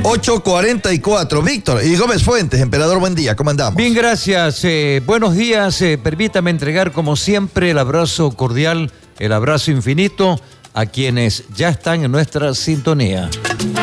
8:44. Víctor y Gómez Fuentes, emperador, buen día, ¿cómo andamos? Bien, gracias. Buenos días. Permítame entregar, como siempre, el abrazo cordial, el abrazo infinito a quienes ya están en nuestra sintonía.